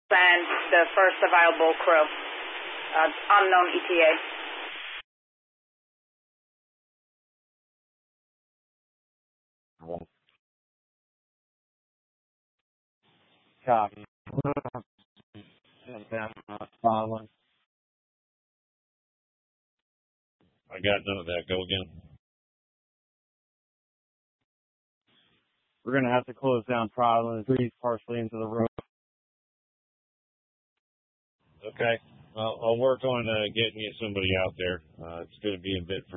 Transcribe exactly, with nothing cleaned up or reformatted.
Send the first available crew. Uh, unknown E T A. Copy. Following. I got none of that. Go again. We're going to have to close down Providence, breathe partially into the roof. Okay. I'll, I'll work on uh, getting you somebody out there. Uh, it's going to be a bit for